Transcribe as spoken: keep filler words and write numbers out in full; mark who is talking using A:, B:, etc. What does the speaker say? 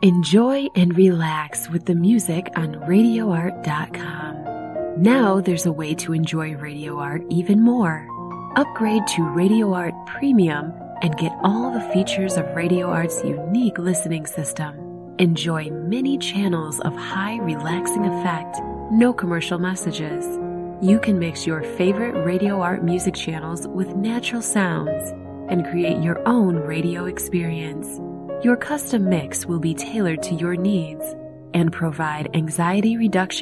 A: Enjoy and relax with the music on radio art dot com. Now there's a way to enjoy Radio Art even more. Upgrade to Radio Art Premium and get all the features of Radio Art's unique listening system. Enjoy many channels of high relaxing effect, no commercial messages. You can mix your favorite Radio Art music channels with natural sounds and create your own radio experience. Your custom mix will be tailored to your needs and provide anxiety reduction